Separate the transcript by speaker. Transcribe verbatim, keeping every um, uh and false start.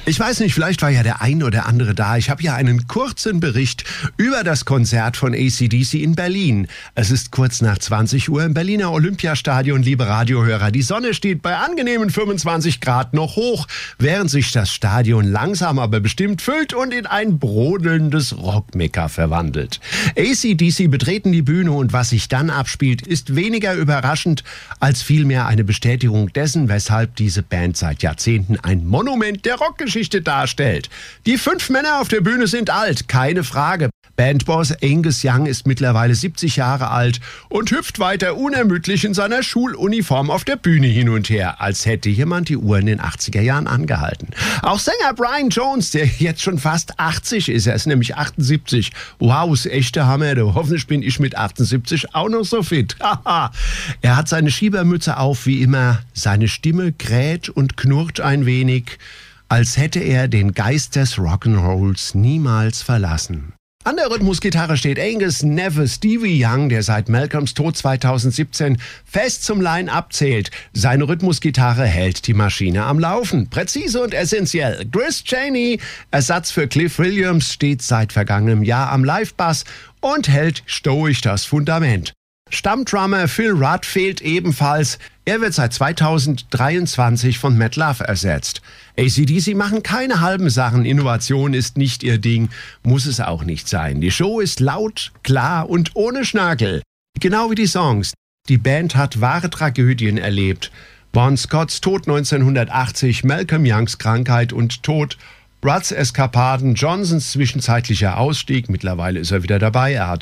Speaker 1: Ich weiß nicht, vielleicht war ja der ein oder andere da. Ich habe ja einen kurzen Bericht über das Konzert von A C D C in Berlin. Es ist kurz nach zwanzig Uhr im Berliner Olympiastadion, liebe Radiohörer. Die Sonne steht bei angenehmen fünfundzwanzig Grad noch hoch, während sich das Stadion langsam aber bestimmt füllt und in ein brodelndes Rockmecker verwandelt. A C D C betreten die Bühne und was sich dann abspielt, ist weniger überraschend als vielmehr eine Bestätigung dessen, weshalb diese Band seit Jahrzehnten ein Monument der Rockgeschichte darstellt. Die fünf Männer auf der Bühne sind alt, keine Frage. Bandboss Angus Young ist mittlerweile siebzig Jahre alt und hüpft weiter unermüdlich in seiner Schuluniform auf der Bühne hin und her, als hätte jemand die Uhr in den achtziger Jahren angehalten. Auch Sänger Brian Jones, der jetzt schon fast achtzig ist, er ist nämlich achtundsiebzig. Wow, ist echt der Hammer, du. Hoffentlich bin ich mit achtundsiebzig auch noch so fit. Er hat seine Schiebermütze auf, wie immer. Seine Stimme kräht und knurrt ein wenig, als hätte er den Geist des Rock'n'Rolls niemals verlassen. An der Rhythmusgitarre steht Angus Neffe Stevie Young, der seit Malcolms Tod zweitausendsiebzehn fest zum Line-Up zählt. Seine Rhythmusgitarre hält die Maschine am Laufen. Präzise und essentiell. Chris Chaney, Ersatz für Cliff Williams, steht seit vergangenem Jahr am Live-Bass und hält stoisch das Fundament. Stammdrummer Phil Rudd fehlt ebenfalls. Er wird seit zweitausenddreiundzwanzig von Matt Love ersetzt. A C D C machen keine halben Sachen. Innovation ist nicht ihr Ding, muss es auch nicht sein. Die Show ist laut, klar und ohne Schnörkel. Genau wie die Songs. Die Band hat wahre Tragödien erlebt. Bon Scotts Tod neunzehnhundertachtzig, Malcolm Youngs Krankheit und Tod, Rudds Eskapaden, Johnsons zwischenzeitlicher Ausstieg, mittlerweile ist er wieder dabei, er hat